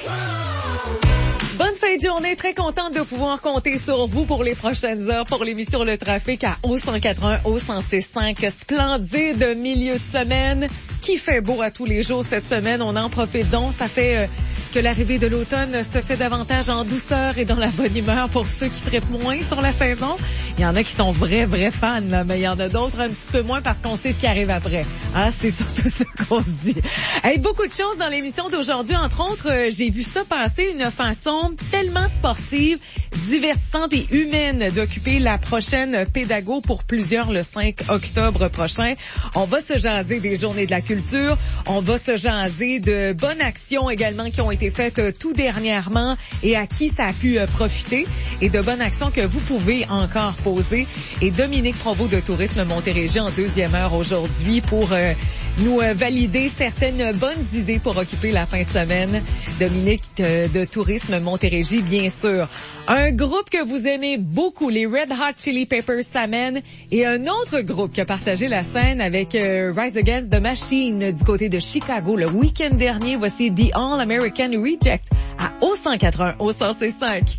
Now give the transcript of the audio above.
Bonne fin de journée, très contente de pouvoir compter sur vous pour les prochaines heures pour l'émission Le Trafic à O181, O106.5. Splendide milieu de semaine qui fait beau à tous les jours cette semaine. On en profite donc. Ça fait que l'arrivée de l'automne se fait davantage en douceur et dans la bonne humeur pour ceux qui trippent moins sur la saison. Il y en a qui sont vrais fans, là, mais il y en a d'autres un petit peu moins parce qu'on sait ce qui arrive après. Ah, c'est surtout ce qu'on se dit. Hey, beaucoup de choses dans l'émission d'aujourd'hui. Entre autres, j'ai vu ça passer, une façon tellement sportive, divertissante et humaine d'occuper la prochaine pédago pour plusieurs le 5 octobre prochain. On va se jaser des journées de la culture. On va se jaser de bonnes actions également qui ont été faites tout dernièrement et à qui ça a pu profiter et de bonnes actions que vous pouvez encore poser. Et Dominique Provost de Tourisme Montérégie en deuxième heure aujourd'hui pour nous valider certaines bonnes idées pour occuper la fin de semaine. Dominique de Tourisme Montérégie, bien sûr. Un groupe que vous aimez beaucoup, les Red Hot Chili Peppers s'amènent et un autre groupe qui a partagé la scène avec Rise Against the Machine du côté de Chicago le week-end dernier. Voici The All American Reject à O181, O106.5.